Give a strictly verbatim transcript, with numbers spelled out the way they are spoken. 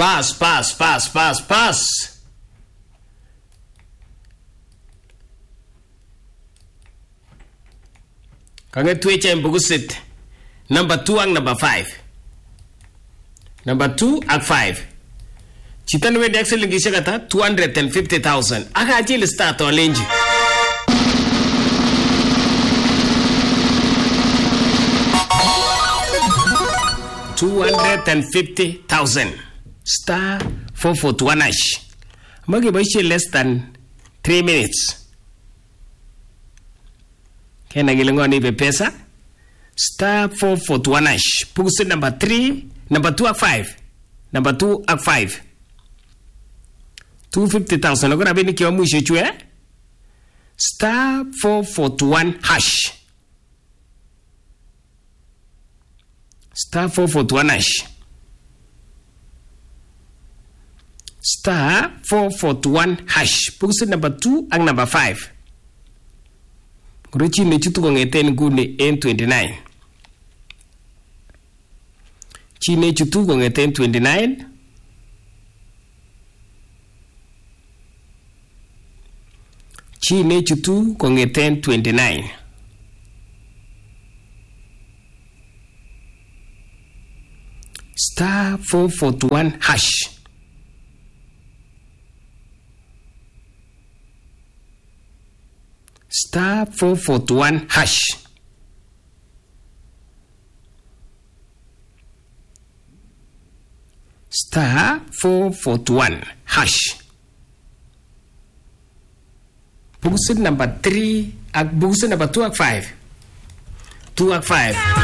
Pass, pass, pass, pass, pass. Kanget tweche mbugusit. Number two and number five. Number two and five. Chitan we dexel lingisha kata two hundred fifty thousand. Aka ajili start on lenji. two hundred fifty thousand. Star four four two one hash. Magi baishi less than three minutes. Kena gilingoni be pesa. Star four four two one hash. Pugusit number three, number two and five. Number two and five. two hundred fifty thousand. Nagora bini kiwa mwisho chue. Star four four two one hash. Star four four two one hash. Star four four two one hash. Pugusit number two and number five. Kuruchi nechutu kongeten guni N twenty-nine. Chine chutu kongeten twenty-nine. Chine chutu kongeten twenty-nine. Star four four two one hash. Star four four two one hash. Star four four two one hash. Pugusit number three, ak pugusit number two ak five. Two ak five.